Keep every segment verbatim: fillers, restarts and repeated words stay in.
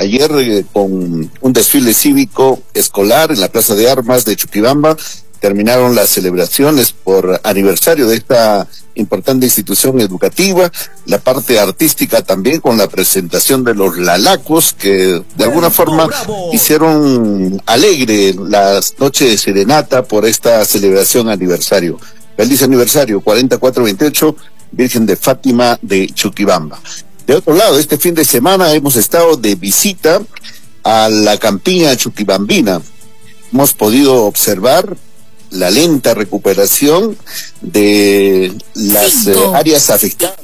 Ayer eh, con un desfile cívico escolar en la Plaza de Armas de Chuquibamba terminaron las celebraciones por aniversario de esta importante institución educativa, la parte artística también con la presentación de los lalacos que de alguna forma hicieron alegre las noches de serenata por esta celebración aniversario. Feliz aniversario, cuarenta y cuatro veintiocho, Virgen de Fátima de Chuquibamba. De otro lado, este fin de semana hemos estado de visita a la campiña chuquibambina. Hemos podido observar la lenta recuperación de las eh, áreas afectadas.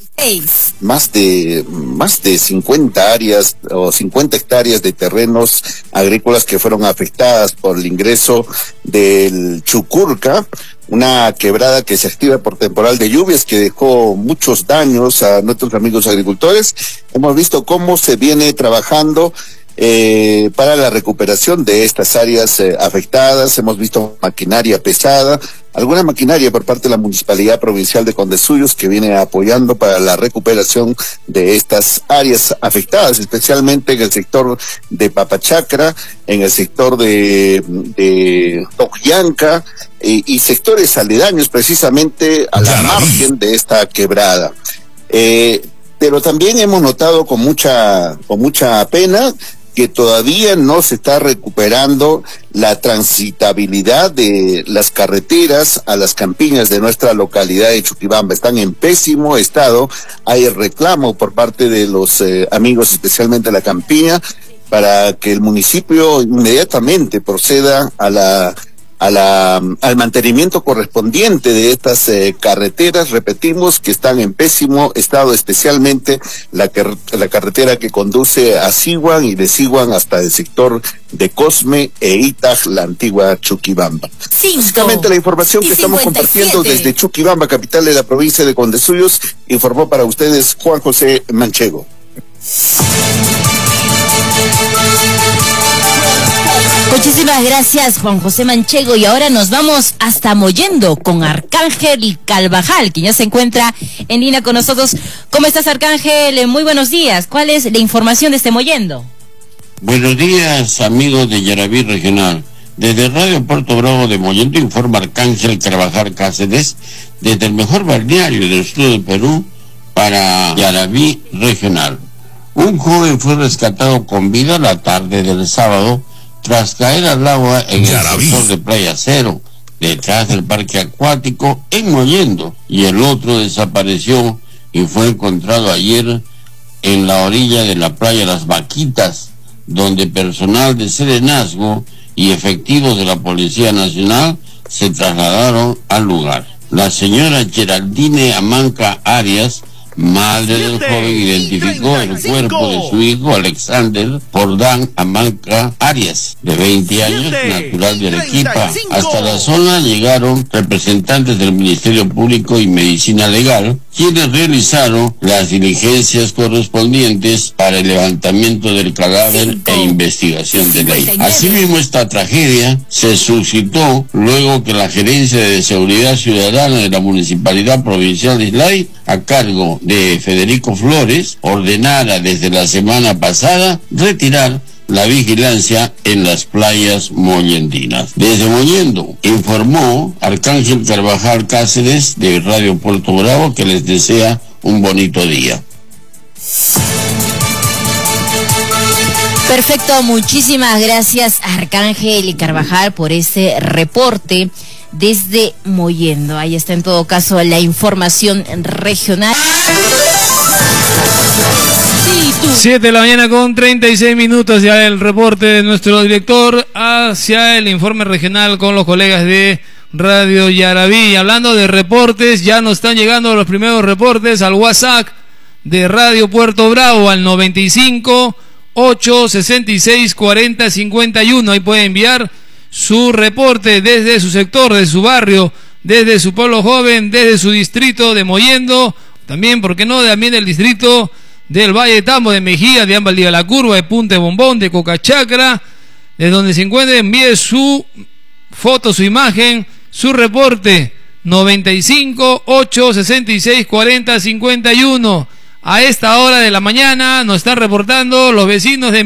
Más de más de cincuenta áreas o cincuenta hectáreas de terrenos agrícolas que fueron afectadas por el ingreso del Chucurca, una quebrada que se activa por temporal de lluvias que dejó muchos daños a nuestros amigos agricultores. Hemos visto cómo se viene trabajando Eh, para la recuperación de estas áreas eh, afectadas. Hemos visto maquinaria pesada, alguna maquinaria por parte de la Municipalidad Provincial de Condesuyos que viene apoyando para la recuperación de estas áreas afectadas, especialmente en el sector de Papachacra, en el sector de, de Tocuyanca eh, y sectores aledaños precisamente a la margen de esta quebrada. Eh, pero también hemos notado con mucha, con mucha pena que todavía no se está recuperando la transitabilidad de las carreteras a las campiñas de nuestra localidad de Chuquibamba. Están en pésimo estado. Hay reclamo por parte de los eh, amigos, especialmente de la campiña, para que el municipio inmediatamente proceda a la a la al mantenimiento correspondiente de estas eh, carreteras, repetimos, que están en pésimo estado, especialmente la, la carretera que conduce a Siguan y de Siguan hasta el sector de Cosme e Itag, la antigua Chuquibamba. Básicamente la información que estamos compartiendo desde Chuquibamba, capital de la provincia de Condesuyos, informó para ustedes Juan José Manchego. Muchísimas gracias, Juan José Manchego, y ahora nos vamos hasta Mollendo con Arcángel Carvajal, quien ya se encuentra en línea con nosotros. ¿Cómo estás, Arcángel? Muy buenos días. ¿Cuál es la información de este Mollendo? Buenos días, amigos de Yaraví Regional. Desde Radio Puerto Bravo de Mollendo informa Arcángel Carvajal Cáceres, desde el mejor balneario del sur del Perú para Yaraví Regional. Un joven fue rescatado con vida la tarde del sábado tras caer al agua en Yaraví, el sector de Playa Cero, detrás del parque acuático en Mollendo, y el otro desapareció y fue encontrado ayer en la orilla de la playa Las Vaquitas, donde personal de serenazgo y efectivos de la Policía Nacional se trasladaron al lugar. La señora Geraldine Amanca Arias, madre del joven, identificó el cuerpo de su hijo Alexander Jordán Amanca Arias, de veinte años, natural de Arequipa. Hasta la zona llegaron representantes del Ministerio Público y Medicina Legal, quienes realizaron las diligencias correspondientes para el levantamiento del cadáver e investigación de ley. Asimismo, esta tragedia se suscitó luego que la Gerencia de Seguridad Ciudadana de la Municipalidad Provincial de Islay, a cargo de Federico Flores, ordenara desde la semana pasada retirar la vigilancia en las playas mollendinas. Desde Mollendo informó Arcángel Carvajal Cáceres de Radio Puerto Bravo, que les desea un bonito día. Perfecto, muchísimas gracias, Arcángel Carvajal, por ese reporte desde Mollendo. Ahí está en todo caso la información regional. siete de la mañana con treinta y seis minutos, ya el reporte de nuestro director hacia el informe regional con los colegas de Radio Yaraví. Y hablando de reportes, ya nos están llegando los primeros reportes al WhatsApp de Radio Puerto Bravo al noventa y cinco, ocho sesenta y seis, cuarenta cincuenta y uno. Ahí puede enviar su reporte desde su sector, de su barrio, desde su pueblo joven, desde su distrito de Mollendo, también, ¿por qué no?, también del distrito del Valle de Tambo, de Mejía, de Ambaldía la Curva, de Punta de Bombón, de Cocachacra, de donde se encuentre, envíe su foto, su imagen, su reporte, noventa y cinco, ocho sesenta y seis, cuarenta cincuenta y uno. A esta hora de la mañana nos están reportando los vecinos de